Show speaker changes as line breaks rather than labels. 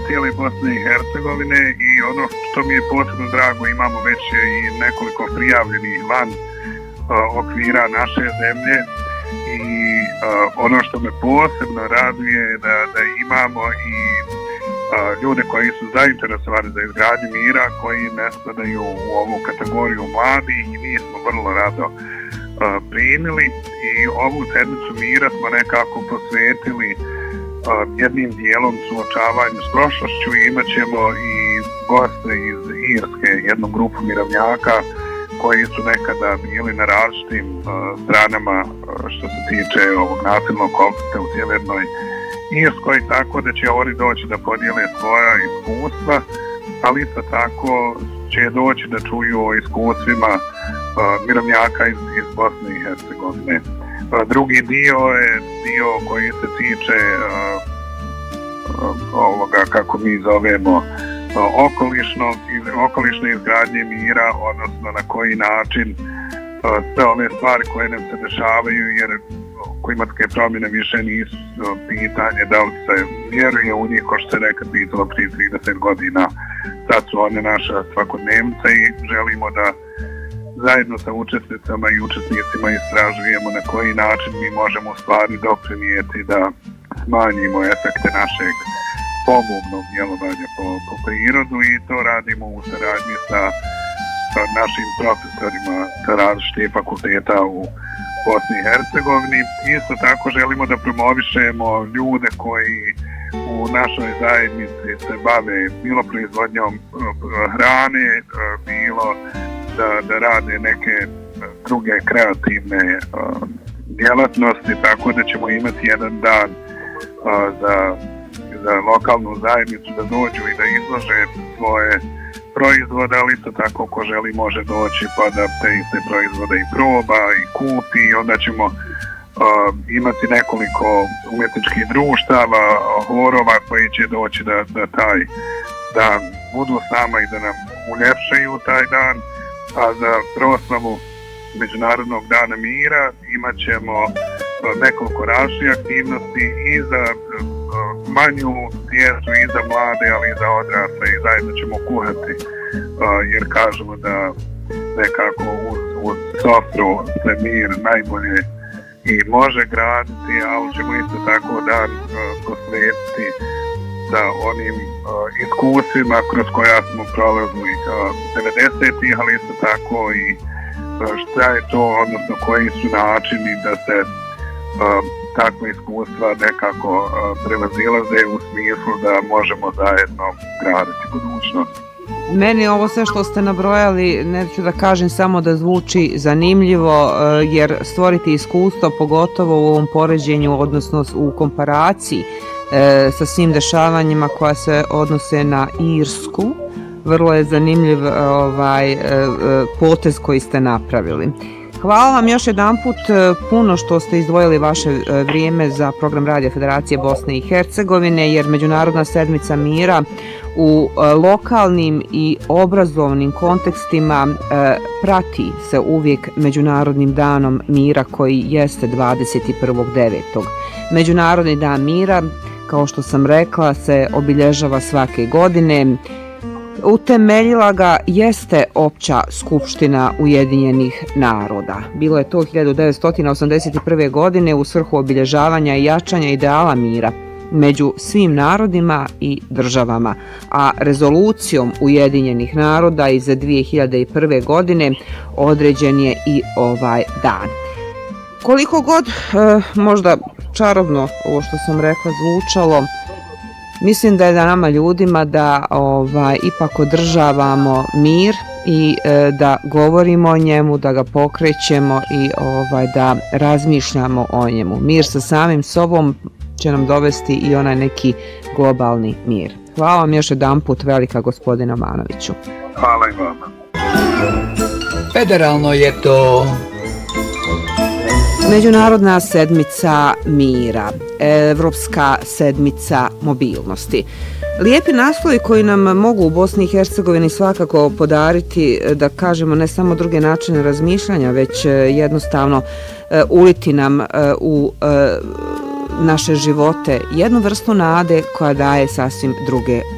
cijele Bosne i Hercegovine i ono što mi je posebno drago, imamo već i nekoliko prijavljenih van okvira naše zemlje i ono što me posebno raduje je da imamo i ljude koji su zainteresovani za izgradnju mira, koji ne spadaju u ovu kategoriju mladih i mi smo vrlo rado primili i ovu sedmicu mira smo nekako posvetili jednim dijelom suočavanju s prošlošću i imat ćemo i goste iz Irske, jednu grupu mirovnjaka koji su nekada bili na različitim stranama što se tiče ovog nasilnog konflikta u sjevernoj Irskoj, tako da će oni doći da podijele svoja iskustva, ali isto tako će doći da čuju o iskustvima mirovnjaka iz Bosne i Hercegovine. Drugi dio je dio koji se tiče ovoga, kako mi zovemo, okolišne izgradnje mira, odnosno na koji način sve ove stvari koje nam se dešavaju, jer klimatske promjene više nisu pitanje da li se vjeruje u njih, ko što se nekad pitalo prije 30 godina. Sad su one naša svakodnevnica i želimo da zajedno sa učesnicama i učesnicima istražujemo na koji način mi možemo u stvari doprinijeti da smanjimo efekte našeg pogubnog djelovanja po prirodu i to radimo u saradnji sa našim profesorima sa različitih fakulteta u Bosni i Hercegovini. Isto tako želimo da promovišemo ljude koji u našoj zajednici se bave bilo proizvodnjom hrane, bilo da rade neke druge kreativne djelatnosti, tako da ćemo imati jedan dan za lokalnu zajednicu da dođu i da izlože svoje proizvode, ali isto tako ko želi može doći pa da te iste proizvode i proba i kupi i onda ćemo imati nekoliko umjetničkih društava, horova koji će doći da taj dan budu s nama i da nam uljepšaju taj dan, a za proslavu Međunarodnog dana mira imat ćemo nekoliko različitih aktivnosti i za manju djecu i za mlade, ali i za odrasle i zajedno ćemo kuhati jer kažemo da nekako uz sofru se mir najbolje i može graditi, ali ćemo isto tako dan posvetiti sa onim iskustvima kroz koja smo prolazili 90-ih, ali isto tako i šta je to, odnosno koji su načini da se takve iskustva nekako prevazilaze u smislu da možemo zajedno graditi budućnost.
Meni ovo sve što ste nabrojali, neću da kažem samo da zvuči zanimljivo, jer stvoriti iskustvo, pogotovo u ovom poređenju, odnosno u komparaciji sa svim dešavanjima koja se odnose na Irsku, vrlo je zanimljiv potez koji ste napravili. Hvala vam još jedanput puno što ste izdvojili vaše vrijeme za program Radio Federacije Bosne i Hercegovine, jer Međunarodna sedmica mira u lokalnim i obrazovnim kontekstima prati se uvijek Međunarodnim danom mira koji jeste 21.9. Međunarodni dan mira, kao što sam rekla, se obilježava svake godine. Utemeljila ga jeste Opća skupština Ujedinjenih naroda. Bilo je to 1981. godine u svrhu obilježavanja i jačanja ideala mira među svim narodima i državama, a rezolucijom Ujedinjenih naroda iz 2001. godine određen je i ovaj dan. Koliko god možda čarobno ovo što sam rekla zvučalo, mislim da je da nama ljudima da ipak održavamo mir i da govorimo o njemu, da ga pokrećemo i da razmišljamo o njemu. Mir sa samim sobom će nam dovesti i onaj neki globalni mir. Hvala vam još jedanput velika, gospodine Omanoviću.
Hvala i vama.
Federalno je to
Međunarodna sedmica mira, Evropska sedmica mobilnosti. Lijepi naslovi koji nam mogu u Bosni i Hercegovini svakako podariti, da kažemo, ne samo druge načine razmišljanja, već jednostavno uliti nam u naše živote jednu vrstu nade koja daje sasvim druge